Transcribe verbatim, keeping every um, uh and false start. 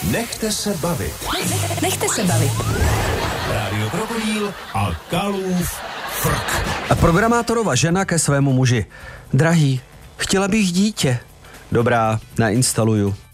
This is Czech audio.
Nechte se bavit. Nechte se bavit. Rádio Krokodýl a Kalův frk. A programátorova žena ke svému muži. Drahý, chtěla bych dítě. Dobrá, nainstaluju.